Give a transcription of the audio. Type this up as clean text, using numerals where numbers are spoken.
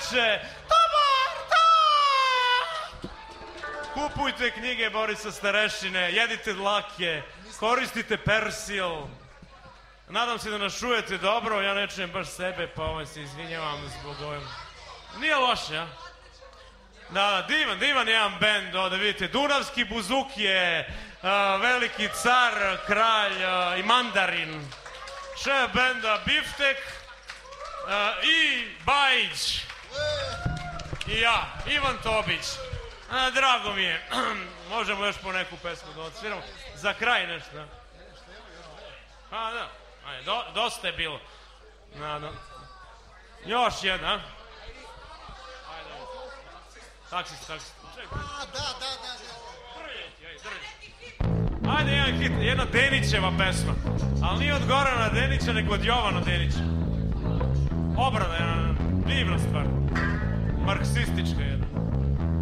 veče. Kupujte knjige Borisa Starešine, jedite dlake, koristite persil. Nadam se da nas čujete dobro, ja ne čujem baš sebe, pa se izvinjavam zbog ovim. Nije loše, ja? Da, divan jedan bend, ovde vidite, Dunavski Buzukije, Veliki car, kralj i mandarin, šef benda Biftek i Bajić i ja, Ivan Tobić. Drago mi je, možemo još po neku pesmu da odsviramo, za kraj nešto, da? Da, dosta je bilo. Još jedna, taksist. Ajde, jedan hit, jedna Denićeva pesma. Ali nije od Gorana Denića, nego od Jovana Denića. Obrada, jedna divna stvar. Marksistička jedna.